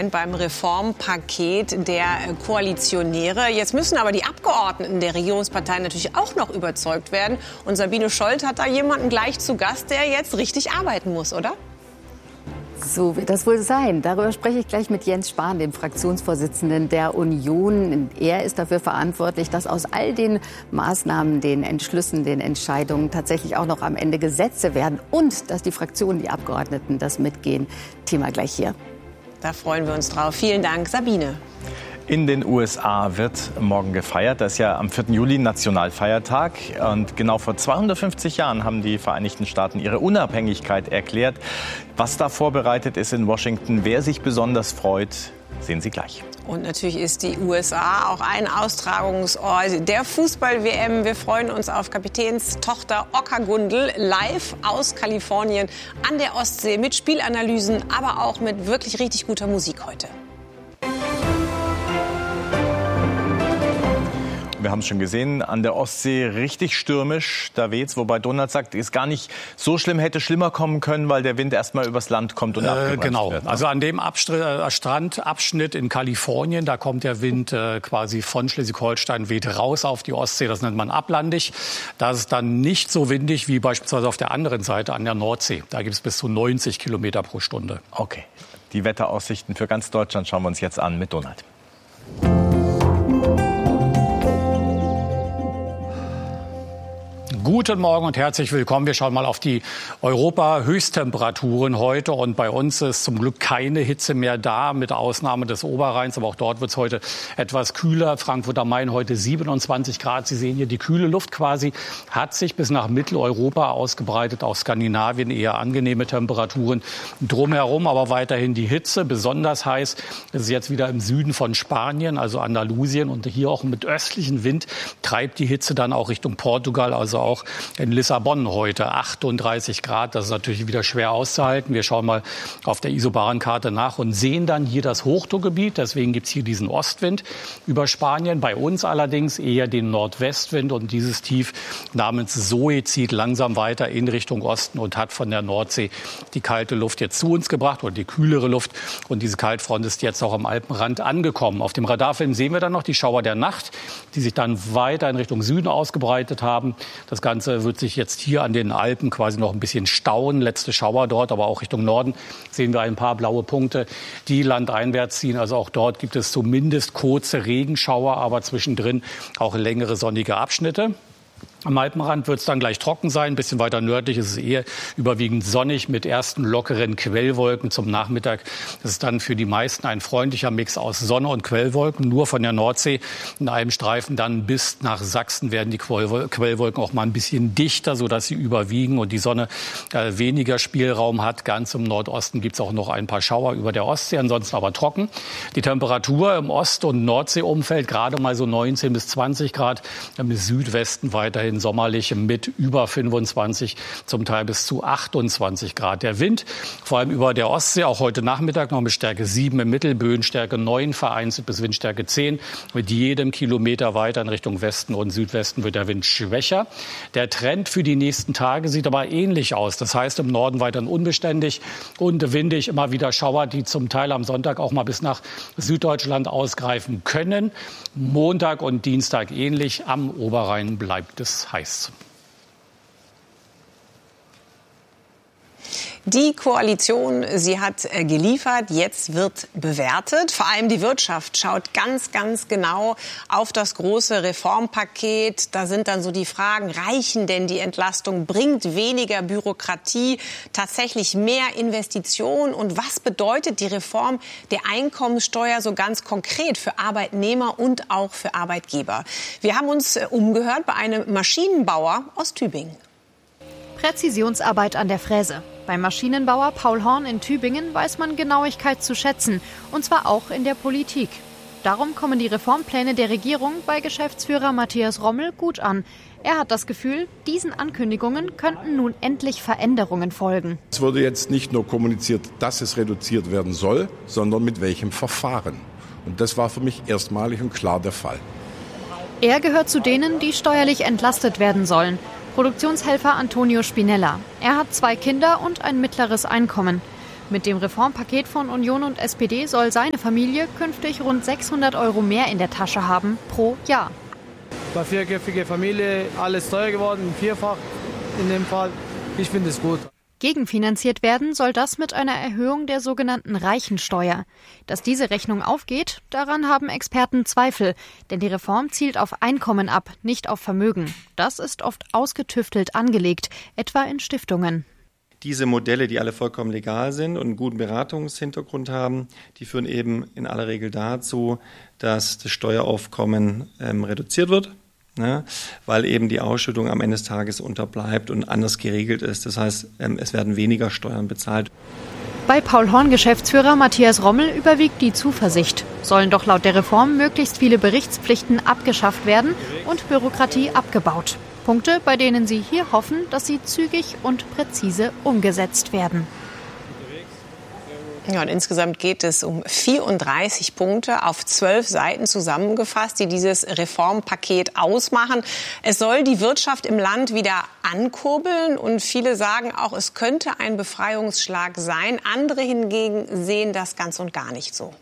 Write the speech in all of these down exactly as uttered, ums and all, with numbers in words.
sein beim Reformpaket der Koalitionäre. Jetzt müssen aber die Abgeordneten der Regierungsparteien natürlich auch noch überzeugt werden. Und Sabine Scholt hat da jemanden gleich zu Gast, der jetzt richtig arbeiten muss, oder? So wird das wohl sein. Darüber spreche ich gleich mit Jens Spahn, dem Fraktionsvorsitzenden der Union. Er ist dafür verantwortlich, dass aus all den Maßnahmen, den Entschlüssen, den Entscheidungen tatsächlich auch noch am Ende Gesetze werden und dass die Fraktionen, die Abgeordneten das mitgehen. Thema gleich hier. Da freuen wir uns drauf. Vielen Dank, Sabine. In den U S A wird morgen gefeiert. Das ist ja am vierten Juli Nationalfeiertag. Und genau vor zweihundertfünfzig Jahren haben die Vereinigten Staaten ihre Unabhängigkeit erklärt. Was da vorbereitet ist in Washington, wer sich besonders freut, sehen Sie gleich. Und natürlich ist die U S A auch ein Austragungsort der Fußball-W M. Wir freuen uns auf Kapitänstochter Oka Gundel live aus Kalifornien an der Ostsee mit Spielanalysen, aber auch mit wirklich richtig guter Musik heute. Wir haben es schon gesehen, an der Ostsee richtig stürmisch, da weht's, wobei Donald sagt, es gar nicht so schlimm, hätte schlimmer kommen können, weil der Wind erst mal übers Land kommt und abgebremst äh, genau. wird. Also an dem Abstr- Strandabschnitt in Kalifornien, da kommt der Wind äh, quasi von Schleswig-Holstein, weht raus auf die Ostsee, das nennt man ablandig. Da ist es dann nicht so windig wie beispielsweise auf der anderen Seite an der Nordsee. Da gibt es bis zu neunzig Kilometer pro Stunde. Okay, die Wetteraussichten für ganz Deutschland schauen wir uns jetzt an mit Donald. Guten Morgen und herzlich willkommen. Wir schauen mal auf die Europa-Höchsttemperaturen heute. Und bei uns ist zum Glück keine Hitze mehr da, mit Ausnahme des Oberrheins. Aber auch dort wird es heute etwas kühler. Frankfurt am Main heute siebenundzwanzig Grad. Sie sehen hier, die kühle Luft quasi hat sich bis nach Mitteleuropa ausgebreitet. Auch Skandinavien eher angenehme Temperaturen drumherum. Aber weiterhin die Hitze. Besonders heiß ist es jetzt wieder im Süden von Spanien, also Andalusien. Und hier auch mit östlichem Wind treibt die Hitze dann auch Richtung Portugal, also auch Auch in Lissabon heute achtunddreißig Grad. Das ist natürlich wieder schwer auszuhalten. Wir schauen mal auf der Isobarenkarte nach und sehen dann hier das Hochdruckgebiet. Deswegen gibt es hier diesen Ostwind über Spanien. Bei uns allerdings eher den Nordwestwind. Und dieses Tief namens Zoe zieht langsam weiter in Richtung Osten und hat von der Nordsee die kalte Luft jetzt zu uns gebracht oder die kühlere Luft. Und diese Kaltfront ist jetzt auch am Alpenrand angekommen. Auf dem Radarfilm sehen wir dann noch die Schauer der Nacht, die sich dann weiter in Richtung Süden ausgebreitet haben. Das Ganze wird sich jetzt hier an den Alpen quasi noch ein bisschen stauen. Letzte Schauer dort, aber auch Richtung Norden sehen wir ein paar blaue Punkte, die landeinwärts ziehen. Also auch dort gibt es zumindest kurze Regenschauer, aber zwischendrin auch längere sonnige Abschnitte. Am Alpenrand wird es dann gleich trocken sein. Ein bisschen weiter nördlich ist es eher überwiegend sonnig mit ersten lockeren Quellwolken zum Nachmittag. Das ist dann für die meisten ein freundlicher Mix aus Sonne und Quellwolken. Nur von der Nordsee in einem Streifen dann bis nach Sachsen werden die Quellwolken auch mal ein bisschen dichter, sodass sie überwiegen und die Sonne äh, weniger Spielraum hat. Ganz im Nordosten gibt es auch noch ein paar Schauer über der Ostsee, ansonsten aber trocken. Die Temperatur im Ost- und Nordseeumfeld gerade mal so neunzehn bis zwanzig Grad. Im Südwesten weiterhin sommerlich mit über fünfundzwanzig, zum Teil bis zu achtundzwanzig Grad. Der Wind, vor allem über der Ostsee, auch heute Nachmittag noch mit Stärke sieben im Mittel, Böenstärke neun, vereinzelt bis Windstärke zehn. Mit jedem Kilometer weiter in Richtung Westen und Südwesten wird der Wind schwächer. Der Trend für die nächsten Tage sieht aber ähnlich aus. Das heißt, im Norden weiterhin unbeständig und windig, immer wieder Schauer, die zum Teil am Sonntag auch mal bis nach Süddeutschland ausgreifen können. Montag und Dienstag ähnlich. Am Oberrhein bleibt es heiß. Die Koalition, sie hat geliefert, jetzt wird bewertet. Vor allem die Wirtschaft schaut ganz, ganz genau auf das große Reformpaket. Da sind dann so die Fragen, reichen denn die Entlastung, bringt weniger Bürokratie, tatsächlich mehr Investition? Und was bedeutet die Reform der Einkommenssteuer so ganz konkret für Arbeitnehmer und auch für Arbeitgeber? Wir haben uns umgehört bei einem Maschinenbauer aus Tübingen. Präzisionsarbeit an der Fräse. Beim Maschinenbauer Paul Horn in Tübingen weiß man Genauigkeit zu schätzen, und zwar auch in der Politik. Darum kommen die Reformpläne der Regierung bei Geschäftsführer Matthias Rommel gut an. Er hat das Gefühl, diesen Ankündigungen könnten nun endlich Veränderungen folgen. Es wurde jetzt nicht nur kommuniziert, dass es reduziert werden soll, sondern mit welchem Verfahren. Und das war für mich erstmalig und klar der Fall. Er gehört zu denen, die steuerlich entlastet werden sollen. Produktionshelfer Antonio Spinella. Er hat zwei Kinder und ein mittleres Einkommen. Mit dem Reformpaket von Union und S P D soll seine Familie künftig rund sechshundert Euro mehr in der Tasche haben pro Jahr. Bei vierköpfiger Familie alles teuer geworden, vierfach in dem Fall. Ich finde es gut. Gegenfinanziert werden soll das mit einer Erhöhung der sogenannten Reichensteuer. Dass diese Rechnung aufgeht, daran haben Experten Zweifel. Denn die Reform zielt auf Einkommen ab, nicht auf Vermögen. Das ist oft ausgetüftelt angelegt, etwa in Stiftungen. Diese Modelle, die alle vollkommen legal sind und einen guten Beratungshintergrund haben, die führen eben in aller Regel dazu, dass das Steueraufkommen ähm, reduziert wird. Ne, weil eben die Ausschüttung am Ende des Tages unterbleibt und anders geregelt ist. Das heißt, es werden weniger Steuern bezahlt. Bei Paul Horn-Geschäftsführer Matthias Rommel überwiegt die Zuversicht. Sollen doch laut der Reform möglichst viele Berichtspflichten abgeschafft werden und Bürokratie abgebaut. Punkte, bei denen sie hier hoffen, dass sie zügig und präzise umgesetzt werden. Ja, und insgesamt geht es um vierunddreißig Punkte auf zwölf Seiten zusammengefasst, die dieses Reformpaket ausmachen. Es soll die Wirtschaft im Land wieder ankurbeln und viele sagen auch, es könnte ein Befreiungsschlag sein. Andere hingegen sehen das ganz und gar nicht so.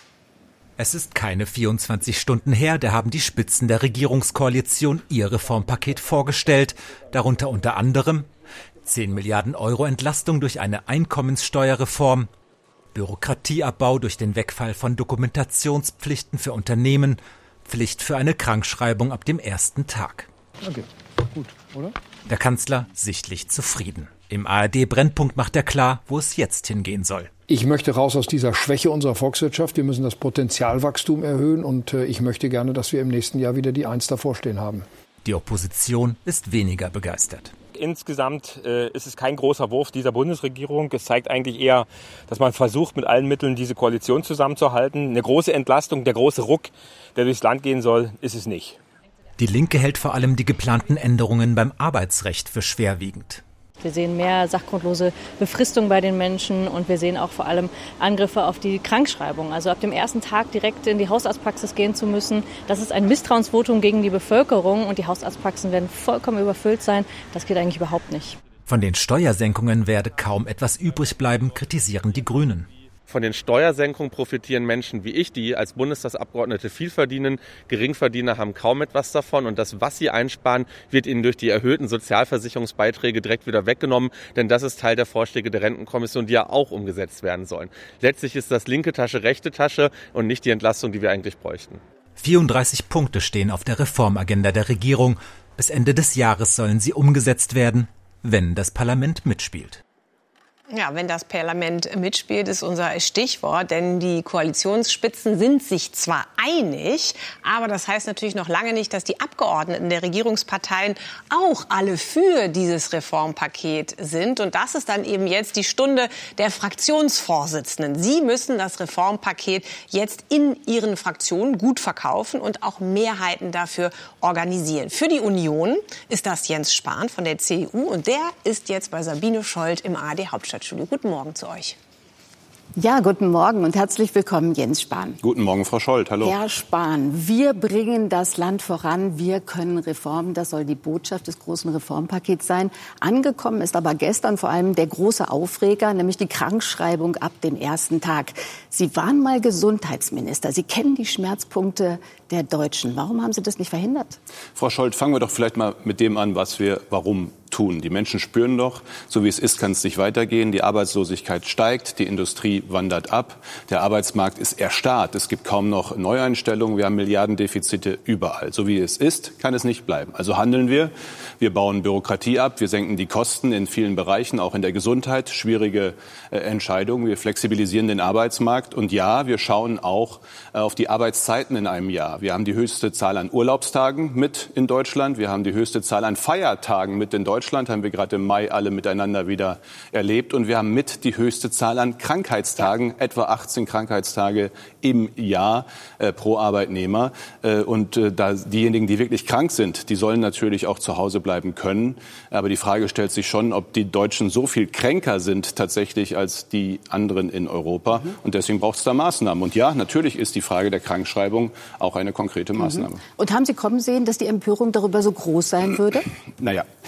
Es ist keine vierundzwanzig Stunden her, da haben die Spitzen der Regierungskoalition ihr Reformpaket vorgestellt, darunter unter anderem zehn Milliarden Euro Entlastung durch eine Einkommenssteuerreform, Bürokratieabbau durch den Wegfall von Dokumentationspflichten für Unternehmen, Pflicht für eine Krankschreibung ab dem ersten Tag. Okay, gut, oder? Der Kanzler sichtlich zufrieden. Im A R D-Brennpunkt macht er klar, wo es jetzt hingehen soll. Ich möchte raus aus dieser Schwäche unserer Volkswirtschaft. Wir müssen das Potenzialwachstum erhöhen und äh, ich möchte gerne, dass wir im nächsten Jahr wieder die Eins davor stehen haben. Die Opposition ist weniger begeistert. Insgesamt äh, ist es kein großer Wurf dieser Bundesregierung. Es zeigt eigentlich eher, dass man versucht, mit allen Mitteln diese Koalition zusammenzuhalten. Eine große Entlastung, der große Ruck, der durchs Land gehen soll, ist es nicht. Die Linke hält vor allem die geplanten Änderungen beim Arbeitsrecht für schwerwiegend. Wir sehen mehr sachgrundlose Befristung bei den Menschen und wir sehen auch vor allem Angriffe auf die Krankschreibung. Also ab dem ersten Tag direkt in die Hausarztpraxis gehen zu müssen, das ist ein Misstrauensvotum gegen die Bevölkerung und die Hausarztpraxen werden vollkommen überfüllt sein. Das geht eigentlich überhaupt nicht. Von den Steuersenkungen werde kaum etwas übrig bleiben, kritisieren die Grünen. Von den Steuersenkungen profitieren Menschen wie ich, die als Bundestagsabgeordnete viel verdienen. Geringverdiener haben kaum etwas davon. Und das, was sie einsparen, wird ihnen durch die erhöhten Sozialversicherungsbeiträge direkt wieder weggenommen. Denn das ist Teil der Vorschläge der Rentenkommission, die ja auch umgesetzt werden sollen. Letztlich ist das linke Tasche, rechte Tasche und nicht die Entlastung, die wir eigentlich bräuchten. vierunddreißig Punkte stehen auf der Reformagenda der Regierung. Bis Ende des Jahres sollen sie umgesetzt werden, wenn das Parlament mitspielt. Ja, wenn das Parlament mitspielt, ist unser Stichwort, denn die Koalitionsspitzen sind sich zwar einig, aber das heißt natürlich noch lange nicht, dass die Abgeordneten der Regierungsparteien auch alle für dieses Reformpaket sind. Und das ist dann eben jetzt die Stunde der Fraktionsvorsitzenden. Sie müssen das Reformpaket jetzt in ihren Fraktionen gut verkaufen und auch Mehrheiten dafür organisieren. Für die Union ist das Jens Spahn von der C D U und der ist jetzt bei Sabine Scholz im A R D-Hauptstadtstudio. Guten Morgen zu euch. Ja, guten Morgen und herzlich willkommen, Jens Spahn. Guten Morgen, Frau Scholz. Hallo. Herr Spahn, wir bringen das Land voran, wir können Reformen. Das soll die Botschaft des großen Reformpakets sein. Angekommen ist aber gestern vor allem der große Aufreger, nämlich die Krankschreibung ab dem ersten Tag. Sie waren mal Gesundheitsminister. Sie kennen die Schmerzpunkte der Deutschen. Warum haben Sie das nicht verhindert? Frau Scholz, fangen wir doch vielleicht mal mit dem an, was wir warum tun. Die Menschen spüren doch, so wie es ist, kann es nicht weitergehen. Die Arbeitslosigkeit steigt, die Industrie wandert ab, der Arbeitsmarkt ist erstarrt. Es gibt kaum noch Neueinstellungen, wir haben Milliardendefizite überall. So wie es ist, kann es nicht bleiben. Also handeln wir. Wir bauen Bürokratie ab, wir senken die Kosten in vielen Bereichen, auch in der Gesundheit. Schwierige äh, Entscheidungen. Wir flexibilisieren den Arbeitsmarkt. Und ja, wir schauen auch äh, auf die Arbeitszeiten in einem Jahr. Wir haben die höchste Zahl an Urlaubstagen mit in Deutschland. Wir haben die höchste Zahl an Feiertagen mit in Deutschland. Deutschland haben wir gerade im Mai alle miteinander wieder erlebt. Und wir haben mit die höchste Zahl an Krankheitstagen, etwa achtzehn Krankheitstage im Jahr äh, pro Arbeitnehmer. Äh, und äh, da diejenigen, die wirklich krank sind, die sollen natürlich auch zu Hause bleiben können. Aber die Frage stellt sich schon, ob die Deutschen so viel kränker sind tatsächlich als die anderen in Europa. Mhm. Und deswegen braucht es da Maßnahmen. Und ja, natürlich ist die Frage der Krankschreibung auch eine konkrete Maßnahme. Mhm. Und haben Sie kommen sehen, dass die Empörung darüber so groß sein würde? Naja.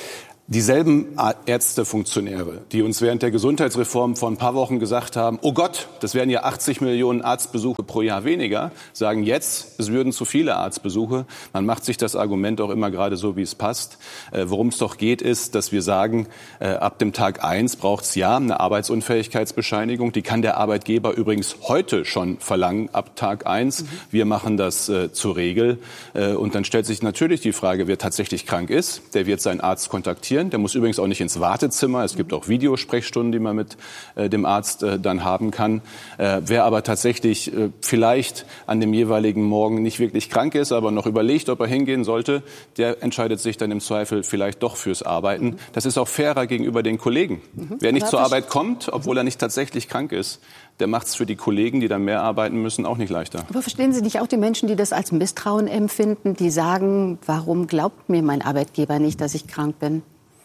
Dieselben Ärzte, Funktionäre, die uns während der Gesundheitsreform vor ein paar Wochen gesagt haben, oh Gott, das wären ja achtzig Millionen Arztbesuche pro Jahr weniger, sagen jetzt, es würden zu viele Arztbesuche. Man macht sich das Argument auch immer gerade so, wie es passt. Äh, worum es doch geht, ist, dass wir sagen, äh, ab dem Tag eins braucht es ja eine Arbeitsunfähigkeitsbescheinigung. Die kann der Arbeitgeber übrigens heute schon verlangen, ab Tag eins. Mhm. Wir machen das äh, zur Regel. Äh, und dann stellt sich natürlich die Frage, wer tatsächlich krank ist, der wird seinen Arzt kontaktieren. Der muss übrigens auch nicht ins Wartezimmer. Es gibt auch Videosprechstunden, die man mit äh, dem Arzt äh, dann haben kann. Äh, wer aber tatsächlich äh, vielleicht an dem jeweiligen Morgen nicht wirklich krank ist, aber noch überlegt, ob er hingehen sollte, der entscheidet sich dann im Zweifel vielleicht doch fürs Arbeiten. Das ist auch fairer gegenüber den Kollegen. Mhm. Wer nicht zur Arbeit kommt, obwohl er nicht tatsächlich krank ist, der macht es für die Kollegen, die dann mehr arbeiten müssen, auch nicht leichter. Aber verstehen Sie nicht auch die Menschen, die das als Misstrauen empfinden, die sagen, warum glaubt mir mein Arbeitgeber nicht, dass ich krank bin?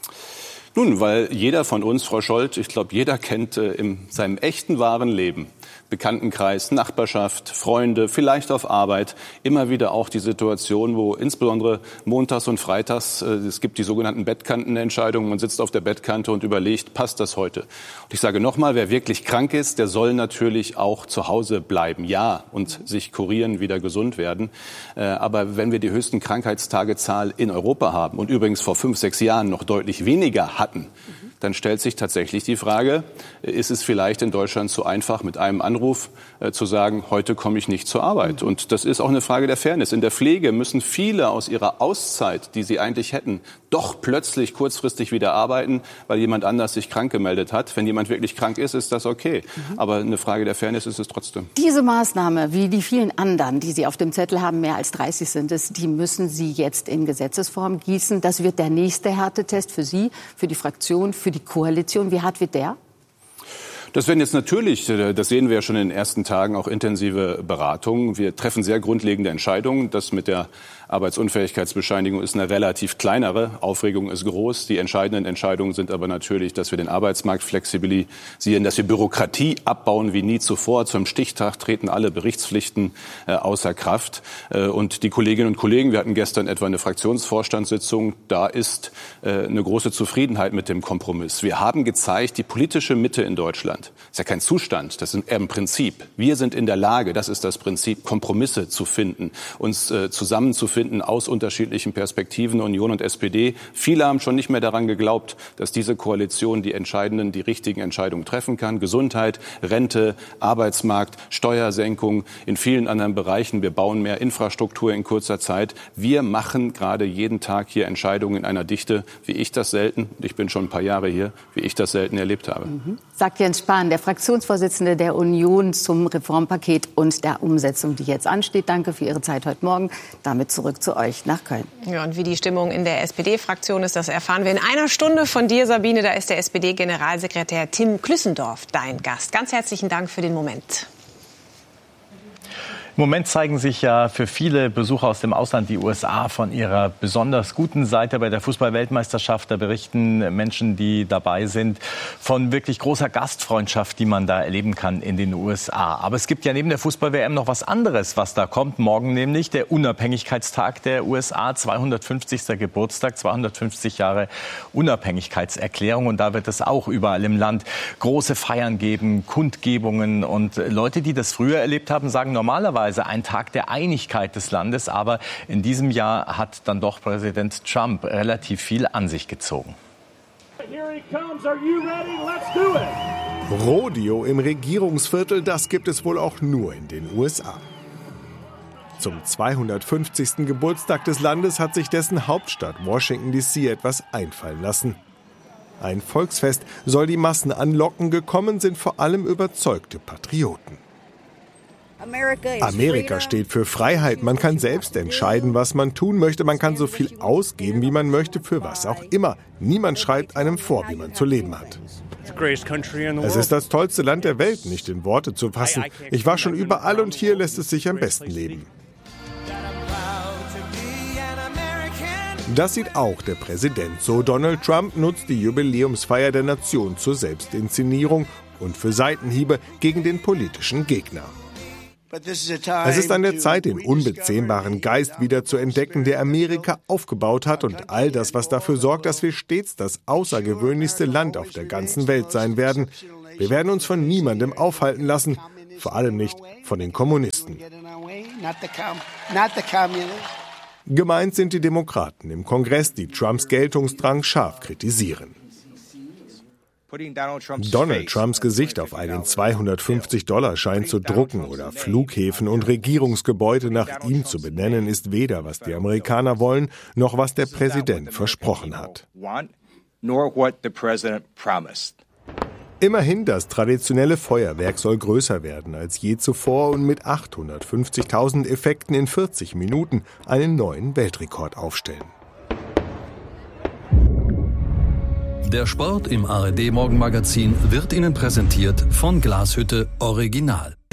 Nun, weil jeder von uns, Frau Scholz, ich glaube, jeder kennt äh, in seinem echten, wahren Leben, Bekanntenkreis, Nachbarschaft, Freunde, vielleicht auf Arbeit, immer wieder auch die Situation, wo insbesondere montags und freitags, äh, es gibt die sogenannten Bettkantenentscheidungen, man sitzt auf der Bettkante und überlegt, passt das heute? Und ich sage nochmal, wer wirklich krank ist, der soll natürlich auch zu Hause bleiben, ja, und sich kurieren, wieder gesund werden. Äh, aber wenn wir die höchsten Krankheitstagezahl in Europa haben und übrigens vor fünf, sechs Jahren noch deutlich weniger hatten, dann stellt sich tatsächlich die Frage, ist es vielleicht in Deutschland zu einfach, mit einem Anruf äh, zu sagen, heute komme ich nicht zur Arbeit? Und das ist auch eine Frage der Fairness. In der Pflege müssen viele aus ihrer Auszeit, die sie eigentlich hätten, doch plötzlich kurzfristig wieder arbeiten, weil jemand anders sich krank gemeldet hat. Wenn jemand wirklich krank ist, ist das okay. Mhm. Aber eine Frage der Fairness ist es trotzdem. Diese Maßnahme, wie die vielen anderen, die Sie auf dem Zettel haben, mehr als dreißig sind es, die müssen Sie jetzt in Gesetzesform gießen. Das wird der nächste Härtetest für Sie, für die Fraktion, für die Koalition. Wie hart wird der? Das werden jetzt natürlich, das sehen wir ja schon in den ersten Tagen, auch intensive Beratungen. Wir treffen sehr grundlegende Entscheidungen. Das mit der Arbeitsunfähigkeitsbescheinigung ist eine relativ kleinere. Aufregung ist groß. Die entscheidenden Entscheidungen sind aber natürlich, dass wir den Arbeitsmarkt flexibilisieren, dass wir Bürokratie abbauen wie nie zuvor. Zum Stichtag treten alle Berichtspflichten äh, außer Kraft. Äh, und die Kolleginnen und Kollegen, wir hatten gestern etwa eine Fraktionsvorstandssitzung, da ist äh, eine große Zufriedenheit mit dem Kompromiss. Wir haben gezeigt, die politische Mitte in Deutschland, ist ja kein Zustand, das ist eher ein Prinzip. Wir sind in der Lage, das ist das Prinzip, Kompromisse zu finden, uns äh, zusammenzufinden aus unterschiedlichen Perspektiven, Union und S P D. Viele haben schon nicht mehr daran geglaubt, dass diese Koalition die entscheidenden, die richtigen Entscheidungen treffen kann. Gesundheit, Rente, Arbeitsmarkt, Steuersenkung, in vielen anderen Bereichen. Wir bauen mehr Infrastruktur in kurzer Zeit. Wir machen gerade jeden Tag hier Entscheidungen in einer Dichte, wie ich das selten, ich bin schon ein paar Jahre hier, wie ich das selten erlebt habe. Mhm. Sagt Jens Spahn, der Fraktionsvorsitzende der Union, zum Reformpaket und der Umsetzung, die jetzt ansteht. Danke für Ihre Zeit heute Morgen. Damit zurück zu euch nach Köln. Ja, und wie die Stimmung in der S P D-Fraktion ist, das erfahren wir in einer Stunde von dir, Sabine. Da ist der S P D-Generalsekretär Tim Klüssendorf dein Gast. Ganz herzlichen Dank für den Moment. Im Moment zeigen sich ja für viele Besucher aus dem Ausland die U S A von ihrer besonders guten Seite bei der Fußball-Weltmeisterschaft. Da berichten Menschen, die dabei sind, von wirklich großer Gastfreundschaft, die man da erleben kann in den U S A. Aber es gibt ja neben der Fußball-W M noch was anderes, was da kommt. Morgen nämlich der Unabhängigkeitstag der U S A, zweihundertfünfzigster Geburtstag, zweihundertfünfzig Jahre Unabhängigkeitserklärung. Und da wird es auch überall im Land große Feiern geben, Kundgebungen. Und Leute, die das früher erlebt haben, sagen normalerweise, ein Tag der Einigkeit des Landes. Aber in diesem Jahr hat dann doch Präsident Trump relativ viel an sich gezogen. Rodeo im Regierungsviertel, das gibt es wohl auch nur in den U S A. Zum zweihundertfünfzigsten Geburtstag des Landes hat sich dessen Hauptstadt Washington D C etwas einfallen lassen. Ein Volksfest soll die Massen anlocken, gekommen sind vor allem überzeugte Patrioten. Amerika steht für Freiheit. Man kann selbst entscheiden, was man tun möchte. Man kann so viel ausgeben, wie man möchte, für was auch immer. Niemand schreibt einem vor, wie man zu leben hat. Es ist das tollste Land der Welt, nicht in Worte zu fassen. Ich war schon überall und hier lässt es sich am besten leben. Das sieht auch der Präsident so. Donald Trump nutzt die Jubiläumsfeier der Nation zur Selbstinszenierung und für Seitenhiebe gegen den politischen Gegner. Es ist an der Zeit, den unbezähmbaren Geist wieder zu entdecken, der Amerika aufgebaut hat und all das, was dafür sorgt, dass wir stets das außergewöhnlichste Land auf der ganzen Welt sein werden. Wir werden uns von niemandem aufhalten lassen, vor allem nicht von den Kommunisten. Gemeint sind die Demokraten im Kongress, die Trumps Geltungsdrang scharf kritisieren. Donald Trumps Gesicht auf einen zweihundertfünfzig-Dollar-Schein zu drucken oder Flughäfen und Regierungsgebäude nach ihm zu benennen, ist weder, was die Amerikaner wollen, noch was der Präsident versprochen hat. Immerhin, das traditionelle Feuerwerk soll größer werden als je zuvor und mit achthundertfünfzigtausend Effekten in vierzig Minuten einen neuen Weltrekord aufstellen. Der Sport im A R D Morgenmagazin wird Ihnen präsentiert von Glashütte Original.